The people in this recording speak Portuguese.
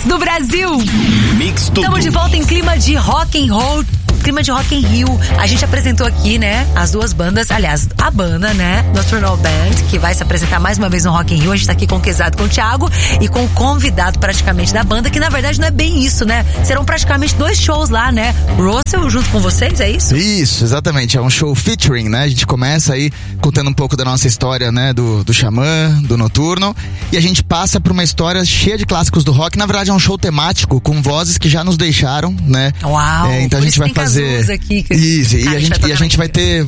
do Brasil. Mix Tudo. Estamos de volta em clima de rock and roll. Clima de Rock in Rio. A gente apresentou aqui, né, as duas bandas, aliás, a banda, né, Nocturnal Band, que vai se apresentar mais uma vez no Rock in Rio. A gente tá aqui com o Quezado, com o Thiago e com o convidado praticamente da banda, que na verdade não é bem isso, né? Serão praticamente 2 shows lá, né? Russell junto com vocês, é isso? Isso, exatamente. É um show featuring, né? A gente começa aí contando um pouco da nossa história, né, do Xamã, do Noturno, e a gente passa por uma história cheia de clássicos do rock. Na verdade é um show temático com vozes que já nos deixaram, né? Uau! Então a gente vai fazer aqui, isso, e a gente vai ter